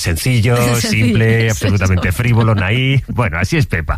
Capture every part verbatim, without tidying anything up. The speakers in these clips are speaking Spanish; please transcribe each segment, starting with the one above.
Sencillo, Sencillo, simple, sí, absolutamente eso. frívolo, naif. Bueno, así es Pepa.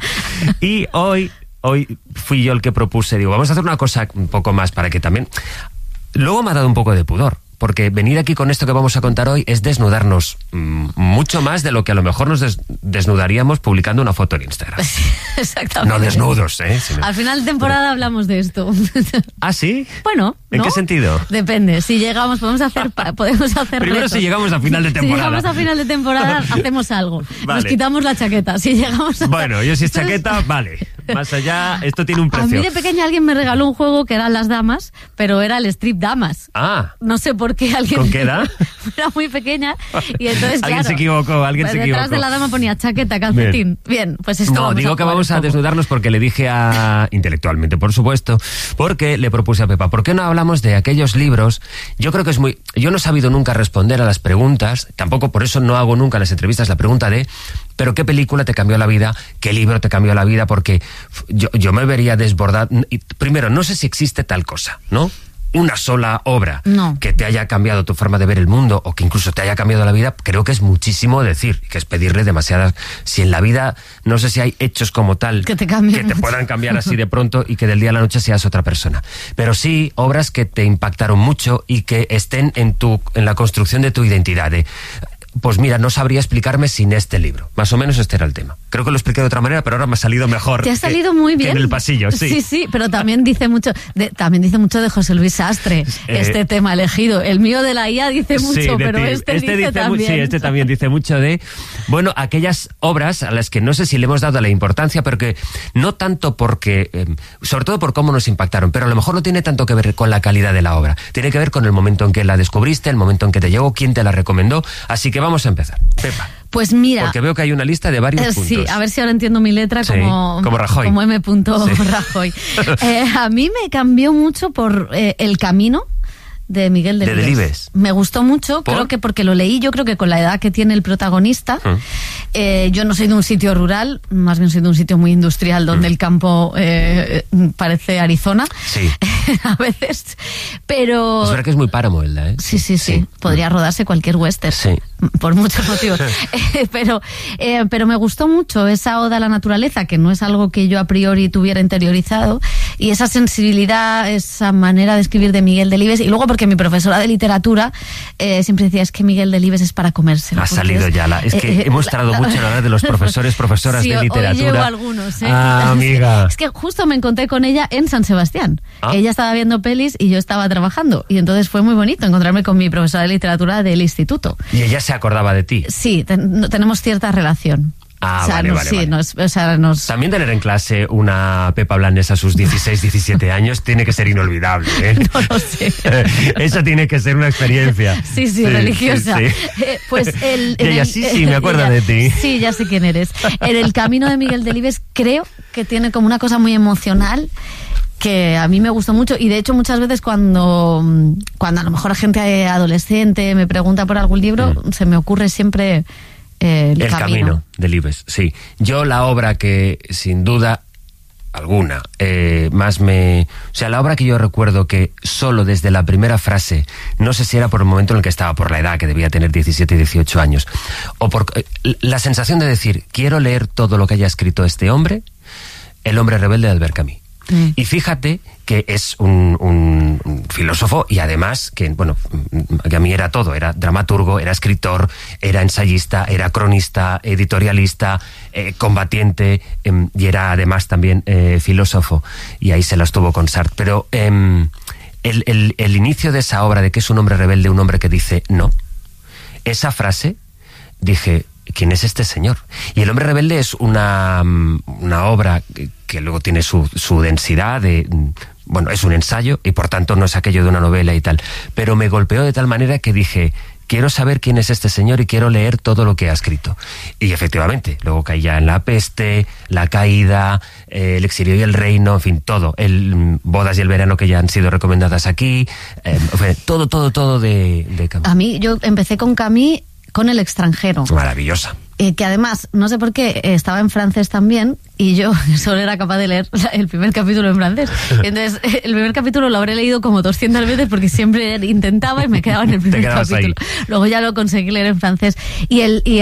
Y hoy, hoy fui yo el que propuse, digo, vamos a hacer una cosa un poco más para que también... Luego me ha dado un poco de pudor, porque venir aquí con esto que vamos a contar hoy es desnudarnos mmm, mucho más de lo que a lo mejor nos des- desnudaríamos publicando una foto en Instagram. Exactamente. No desnudos, ¿eh? Sino... Al final de temporada hablamos de esto. ¿Ah, sí? Bueno, ¿En ¿no? qué sentido? Depende. Si llegamos, podemos hacer, pa- podemos hacer Primero retos. si llegamos a final de temporada. Si llegamos a final de temporada, hacemos algo. Vale. Nos quitamos la chaqueta. Si llegamos a... Bueno, yo si es Esto chaqueta, vale. Más allá, esto tiene un A precio. mí de pequeña alguien me regaló un juego que eran las damas, pero era el strip damas. Ah, No sé por qué alguien... ¿con qué edad? Era muy pequeña y entonces, Alguien claro, se equivocó, alguien se detrás equivocó. de la dama ponía chaqueta, calcetín. Bien, pues esto No, vamos digo a que jugar vamos un a poco. desnudarnos porque le dije a... intelectualmente, por supuesto, porque le propuse a Pepa, ¿por qué no hablamos de aquellos libros? Yo creo que es muy... Yo no he sabido nunca responder a las preguntas, tampoco por eso no hago nunca en las entrevistas la pregunta de ¿pero qué película te cambió la vida? ¿Qué libro te cambió la vida? Porque yo, yo me vería desbordado... Primero, no sé si existe tal cosa, ¿no? Una sola obra No. que te haya cambiado tu forma de ver el mundo o que incluso te haya cambiado la vida, creo que es muchísimo decir, que es pedirle demasiadas... Si en la vida, no sé si hay hechos como tal Que te cambien que te mucho. puedan cambiar así de pronto y que del día a la noche seas otra persona. Pero sí, obras que te impactaron mucho y que estén en, tu, en la construcción de tu identidad. De, pues mira, no sabría explicarme sin este libro. Más o menos este era el tema. Creo que lo expliqué de otra manera, pero ahora me ha salido mejor. Te ha que- salido muy que bien. en el pasillo, sí. Sí, sí, pero también dice mucho de, también dice mucho de José Luis Sastre, Eh, este tema elegido. El mío de la I A dice mucho, Sí, de pero ti. este, dice, mu- también. Sí, este también dice mucho de... Bueno, aquellas obras a las que no sé si le hemos dado la importancia, pero que no tanto porque... Eh, sobre todo por cómo nos impactaron, pero a lo mejor no tiene tanto que ver con la calidad de la obra. Tiene que ver con el momento en que la descubriste, el momento en que te llegó, quién te la recomendó. Así que vamos a empezar. Pepa, Pues mira, porque veo que hay una lista de varios eh, puntos. sí, a ver si ahora entiendo mi letra Sí, como, como Rajoy. como M. Sí. Rajoy. Eh, a mí me cambió mucho por eh, El Camino de Miguel De Delibes. Delibes. Me gustó mucho, ¿Por? creo que porque lo leí, yo creo que con la edad que tiene el protagonista. Mm. Eh, yo no soy de un sitio rural, más bien soy de un sitio muy industrial donde Mm. el campo eh, parece Arizona. Sí. A veces. Pero... Es verdad que es muy páramo, Elda, ¿eh? Sí, sí, sí, Podría rodarse cualquier western. Sí. Por muchos motivos. Eh, pero, eh, pero me gustó mucho esa oda a la naturaleza, que no es algo que yo a priori tuviera interiorizado, y esa sensibilidad, esa manera de escribir de Miguel Delibes, y luego porque mi profesora de literatura eh, siempre decía, es que Miguel Delibes es para comérselo. Ha porque salido es- ya la... Es que eh, eh, hemos la- tardado la- mucho en hablar de los profesores, profesoras Sí, de hoy literatura. llevo algunos, ¿eh? Ah, amiga. Es que justo me encontré con ella en San Sebastián. Ah. Ella estaba viendo pelis y yo estaba trabajando. Y entonces fue muy bonito encontrarme con mi profesora de literatura del instituto. Y ella se acordaba de ti. Sí, ten- no- tenemos cierta relación. Ah, o sea, vale, nos- vale, sí, vale. nos- o sea, nos... También tener en clase una Pepa Blanes a sus dieciséis, diecisiete años tiene que ser inolvidable, ¿eh? No lo sé. Eso tiene que ser una experiencia. Sí, sí, religiosa. sí. Eh, pues el, Y en ella, el- sí, sí, me acuerdo ella- de ti. Sí, ya sé quién eres. En El Camino de Miguel Delibes creo que tiene como una cosa muy emocional que a mí me gustó mucho, y de hecho muchas veces cuando, cuando a lo mejor gente adolescente me pregunta por algún libro, Mm. se me ocurre siempre eh, el, El camino. camino de Delibes, sí. Yo la obra que, sin duda alguna, eh, más me... O sea, la obra que yo recuerdo que solo desde la primera frase, no sé si era por el momento en el que estaba, por la edad, que debía tener diecisiete, dieciocho años, o por eh, la sensación de decir, quiero leer todo lo que haya escrito este hombre, El hombre rebelde de Albert Camus. Mm. Y fíjate que es un, un, un filósofo y además que, bueno, que a mí era todo, era dramaturgo, era escritor, era ensayista, era cronista, editorialista, eh, combatiente eh, y era además también eh, filósofo, y ahí se las tuvo con Sartre. Pero eh, el, el, el inicio de esa obra de que es un hombre rebelde, un hombre que dice no, esa frase, dije, ¿quién es este señor? Y El hombre rebelde es una, una obra que, que luego tiene su, su densidad de... Bueno, es un ensayo y por tanto no es aquello de una novela y tal. Pero me golpeó de tal manera que dije, quiero saber quién es este señor y quiero leer todo lo que ha escrito. Y efectivamente, luego caí ya en La peste, La caída, eh, El exilio y el reino, en fin, todo. El Bodas y el verano, que ya han sido recomendadas aquí. Eh, en fin, todo, todo, todo de, de Camus. A mí, yo empecé con Camus con El extranjero. Maravillosa. eh, que además, no sé por qué, eh, estaba en francés también, y yo solo era capaz de leer el primer capítulo en francés. Entonces, el primer capítulo lo habré leído como doscientas veces porque siempre intentaba y me quedaba en el primer capítulo. Ahí. Luego ya lo conseguí leer en francés. Y el, y